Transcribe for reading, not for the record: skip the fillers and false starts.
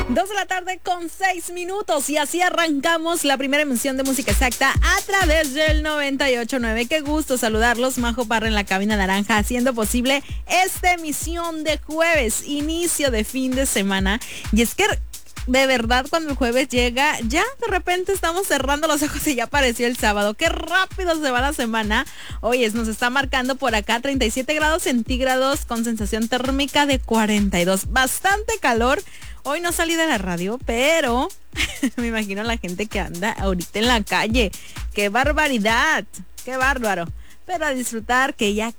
2:06 y así arrancamos la primera emisión de Música Exacta a través del 98.9. Qué gusto saludarlos, Majo Parra en la cabina naranja, haciendo posible esta emisión de jueves, inicio de fin de semana. Y es que de verdad, cuando el jueves llega, ya de repente estamos cerrando los ojos y ya apareció el sábado. Qué rápido se va la semana. Oye, nos está marcando por acá 37 grados centígrados con sensación térmica de 42. Bastante calor. Hoy no salí de la radio, pero me imagino la gente que anda ahorita en la calle. ¡Qué barbaridad! ¡Qué bárbaro! Pero a disfrutar que ya